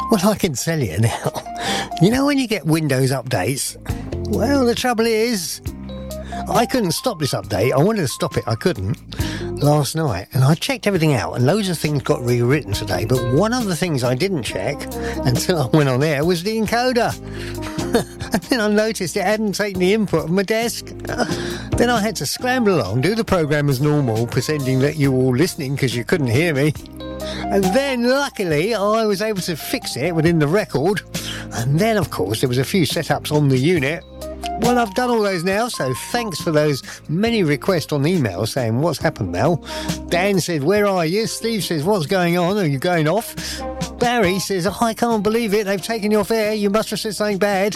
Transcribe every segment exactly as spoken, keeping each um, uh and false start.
Well, I can tell you now. You know when you get Windows updates? Well, the trouble is, I couldn't stop this update. I wanted to stop it, I couldn't, last night. And I checked everything out, and loads of things got rewritten today. But one of the things I didn't check until I went on there was the encoder. And then I noticed it hadn't taken the input of my desk. Then I had to scramble along, do the programme as normal, pretending that you were all listening because you couldn't hear me. And then, luckily, I was able to fix it within the record. And then, of course, there was a few setups on the unit. Well, I've done all those now, so thanks for those many requests on email saying, what's happened, Mel? Dan said, where are you? Steve says, what's going on? Are you going off? Barry says, oh, I can't believe it. They've taken you off air. You must have said something bad.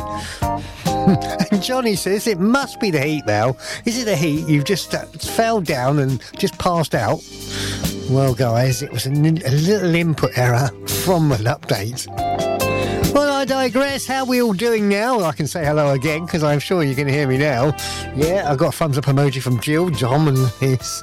And Johnny says, it must be the heat, Mel. Is it the heat? You've just uh, fell down and just passed out. Well, guys, it was a, a little input error from an update. Well, I digress. How are we all doing now? I can say hello again because I'm sure you can hear me now. Yeah, I got a thumbs up emoji from Jill, John and Liz.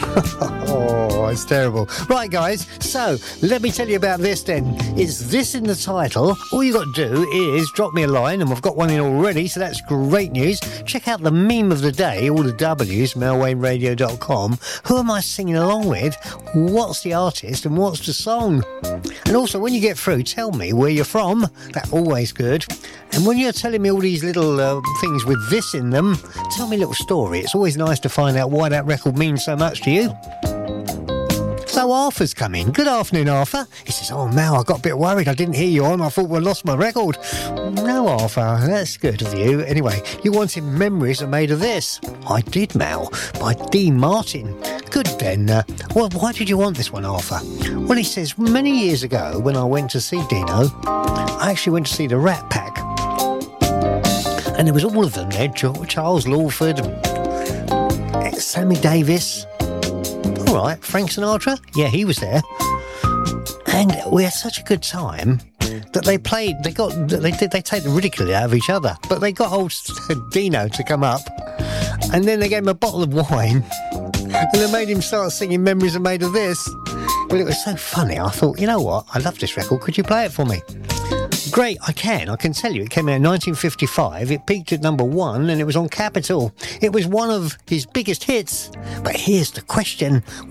Oh, it's terrible. Right, guys, so let me tell you about this then. Is this in the title? All you got to do is drop me a line, and we've got one in already, so that's great news. Check out the meme of the day, all the W's, mel wayne radio dot com. Who am I singing along with? What's the artist and what's the song? And also, when you get through, tell me where you're from. That's always good. And when you're telling me all these little uh, things with this in them, tell me a little story. It's always nice to find out why that record means so much to you. So Arthur's come in. Good afternoon, Arthur. He says, oh, Mal, I got a bit worried. I didn't hear you on. I thought we lost my record. No, Arthur, that's good of you. Anyway, you wanted Memories Are Made of This. I did, Mal, by Dean Martin. Good then. Uh, well, why did you want this one, Arthur? Well, he says, many years ago, when I went to see Dino, I actually went to see the Rat Pack. And there was all of them there. Charles Lawford, Sammy Davis. All right, Frank Sinatra? Yeah, he was there. And we had such a good time that they played, they got, they did, they take the ridicule out of each other. But they got old Dino to come up, and then they gave him a bottle of wine, and they made him start singing Memories Are Made of This. Well, it was so funny. I thought, you know what? I love this record. Could you play it for me? Great, I can. I can tell you. It came out in nineteen fifty-five. It peaked at number one, and it was on Capitol. It was one of his biggest hits. But here's the question.